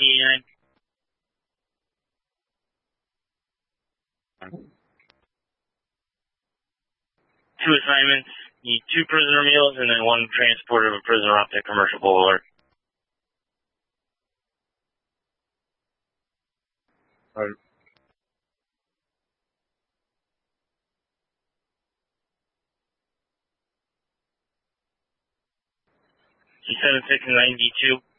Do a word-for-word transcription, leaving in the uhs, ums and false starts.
eighty-nine. Two assignments. Need two prisoner meals and then one transport of a prisoner off to Commercial Boulevard. Right. seven six ninety-two.